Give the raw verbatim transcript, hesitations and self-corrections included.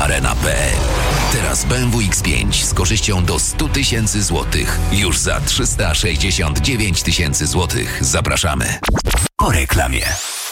arena kropka p l. Teraz B M W X pięć z korzyścią do sto tysięcy złotych. Już za trzysta sześćdziesiąt dziewięć tysięcy złotych. Zapraszamy. Po reklamie.